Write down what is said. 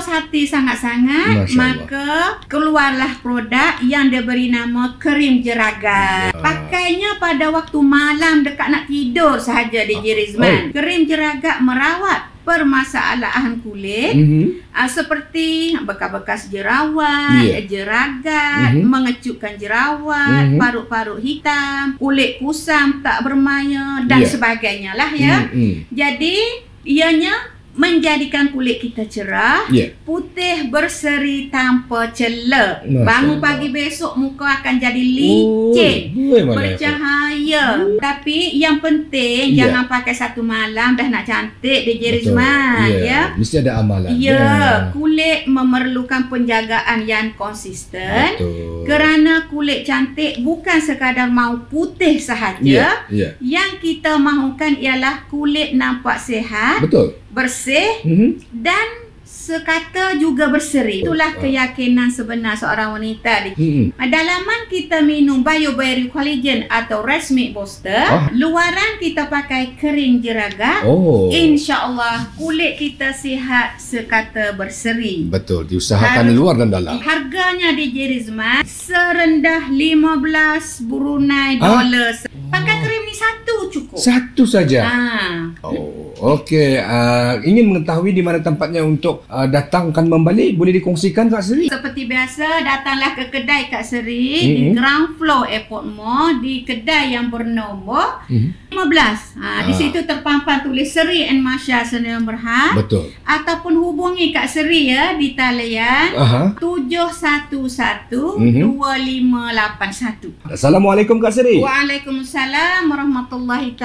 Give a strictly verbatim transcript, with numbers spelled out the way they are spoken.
puas hati sangat-sangat, maka keluarlah produk yang diberi nama krim jeragat. Uh. Pakainya pada waktu malam dekat nak tidur sahaja D J Rizman. Oh. Krim jeragat merawat permasalahan kulit mm-hmm. uh, seperti bekas-bekas jerawat, yeah. jeragat, mm-hmm. mengecutkan jerawat, mm-hmm. parut-parut hitam, kulit kusam tak bermaya dan yeah. sebagainya lah ya. Mm-hmm. Jadi ianya menjadikan kulit kita cerah, yeah. putih berseri tanpa celah. Bangun pagi besok muka akan jadi licin, oh, bercahaya. Oh. Tapi yang penting yeah. jangan pakai satu malam dah nak cantik D J Rizman yeah. ya. Mesti ada amalan. Ya, yeah. kulit memerlukan penjagaan yang konsisten. Betul. Kerana kulit cantik bukan sekadar mau putih sahaja. Yeah. Yeah. Yang kita mahukan ialah kulit nampak sihat. Betul. Bersih mm-hmm. dan sekata juga berseri. Itulah keyakinan sebenar seorang wanita. Mm-hmm. Dalaman kita minum BioBerry Collagen atau Rest Milk Booster, oh. luaran kita pakai krim jeragat. Oh. InsyaAllah kulit kita sihat sekata berseri. Betul, diusahakan Har- luar dan dalam. Harganya D J Rizman serendah lima belas Brunei dolar. Pakai krim ni satu cukup. Satu saja. Ha. Oh, okey. Uh, ingin mengetahui di mana tempatnya untuk uh, datangkan membeli, boleh dikongsikan Kak Seri? Seperti biasa, datanglah ke kedai Kak Seri mm-hmm. di ground floor Airport Mall, di kedai yang bernombor mm-hmm. lima belas. Ha, di ah. situ terpampang tulis Seri and Masya Sdn Bhd. Betul. Ataupun hubungi Kak Seri ya di talian uh-huh. tujuh satu satu dua lima lapan satu. Assalamualaikum Kak Seri. Waalaikumsalam warahmatullahi taala.